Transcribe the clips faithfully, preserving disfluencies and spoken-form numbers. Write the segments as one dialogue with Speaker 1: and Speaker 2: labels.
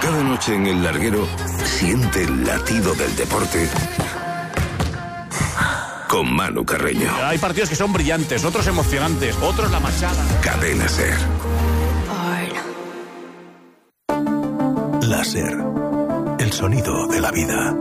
Speaker 1: Cada noche en El Larguero, siente el latido del deporte con Manu Carreño.
Speaker 2: Hay partidos que son brillantes, otros emocionantes, otros la machada.
Speaker 1: Cadena Ser.
Speaker 3: Láser, el sonido de la vida.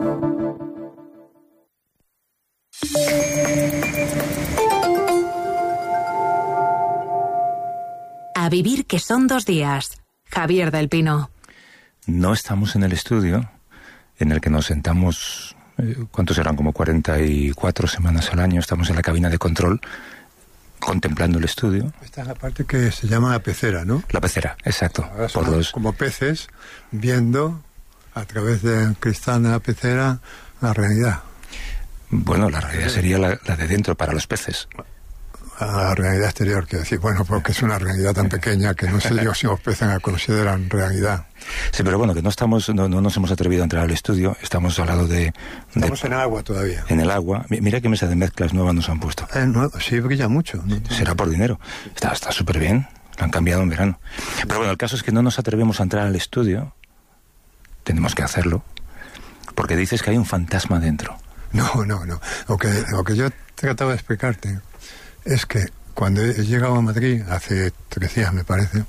Speaker 4: A vivir que son dos días. Javier del Pino.
Speaker 5: No estamos en el estudio en el que nos sentamos, eh, ¿cuántos eran? Como cuarenta y cuatro semanas al año. Estamos en la cabina de control contemplando el estudio.
Speaker 6: Esta es la parte que se llama la pecera, ¿no?
Speaker 5: La pecera, exacto.
Speaker 6: Por los... Como peces viendo a través del cristal de la pecera la realidad.
Speaker 5: Bueno, la realidad sería la, la de dentro para los peces.
Speaker 6: A la realidad exterior, quiero decir, bueno, porque es una realidad tan pequeña que no sé yo si los peces la consideran realidad.
Speaker 5: Sí, pero bueno, que no estamos, no, no nos hemos atrevido a entrar al estudio, estamos al lado de...
Speaker 6: Estamos
Speaker 5: de,
Speaker 6: en el agua todavía.
Speaker 5: En el agua. Mira qué mesa de mezclas nueva nos han puesto.
Speaker 6: Eh, no, sí, brilla mucho. ¿No?
Speaker 5: Será por dinero. Está está súper bien, lo han cambiado en verano. Pero bueno, el caso es que no nos atrevemos a entrar al estudio, tenemos que hacerlo, porque dices que hay un fantasma dentro.
Speaker 6: No, no, no. Lo que, lo que yo trataba de explicarte es que cuando he llegado a Madrid, hace tres días me parece,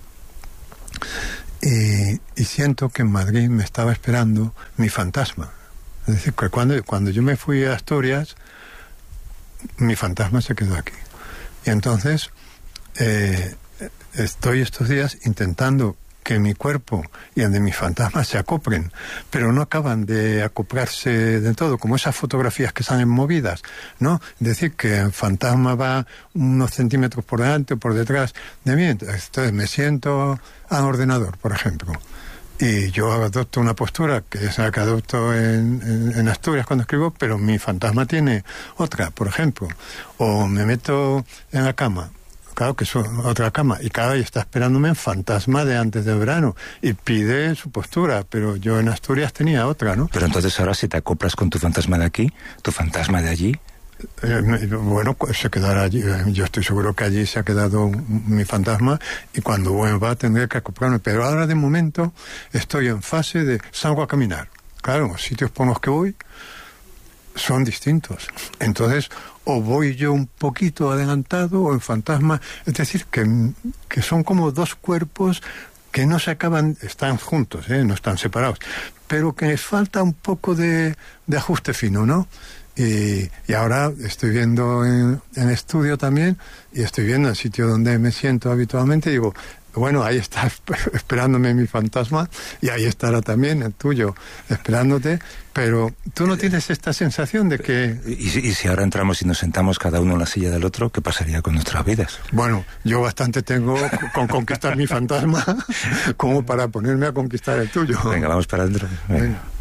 Speaker 6: y, y siento que en Madrid me estaba esperando mi fantasma. Es decir, que cuando, cuando yo me fui a Asturias, mi fantasma se quedó aquí. Y entonces eh, estoy estos días intentando que mi cuerpo y el de mis fantasmas se acoplen, pero no acaban de acoplarse de todo, como esas fotografías que salen movidas, ¿no? Es decir, que el fantasma va unos centímetros por delante o por detrás de mí. Entonces me siento al ordenador, por ejemplo, y yo adopto una postura que es la que adopto en, en, en Asturias cuando escribo, pero mi fantasma tiene otra, por ejemplo. O me meto en la cama, claro que es otra cama, y cada vez está esperándome en fantasma de antes del verano, y pide su postura, pero yo en Asturias tenía otra, ¿no?
Speaker 5: Pero entonces ahora si te acoplas con tu fantasma de aquí, tu fantasma de allí...
Speaker 6: Eh, bueno, se quedará allí, yo estoy seguro que allí se ha quedado mi fantasma, y cuando vuelva tendré que acoplarme, pero ahora de momento estoy en fase de salgo a caminar. Claro, los sitios por los que voy son distintos, entonces o voy yo un poquito adelantado o el fantasma, es decir, que, que son como dos cuerpos que no se acaban, están juntos, ¿eh? No están separados, pero que les falta un poco de, de ajuste fino, ¿no? Y, y ahora estoy viendo en, en estudio también, y estoy viendo el sitio donde me siento habitualmente, y digo, bueno, ahí está esperándome mi fantasma, y ahí estará también el tuyo esperándote, pero tú no tienes esta sensación de que...
Speaker 5: ¿Y si, y si ahora entramos y nos sentamos cada uno en la silla del otro, qué pasaría con nuestras vidas?
Speaker 6: Bueno, yo bastante tengo con conquistar mi fantasma como para ponerme a conquistar el tuyo.
Speaker 5: Venga, vamos para adentro. Venga. Venga.